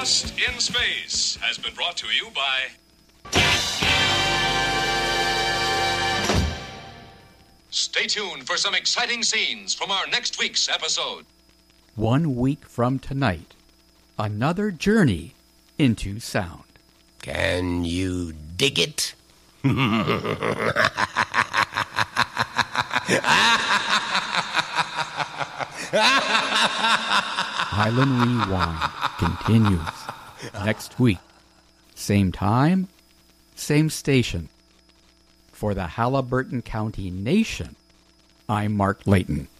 Lost in Space has been brought to you by... Stay tuned for some exciting scenes from our next week's episode. 1 week from tonight, another journey into sound. Can you dig it? Island Rewind continues next week. Same time, same station. For the Halliburton County Nation, I'm Mark Layton.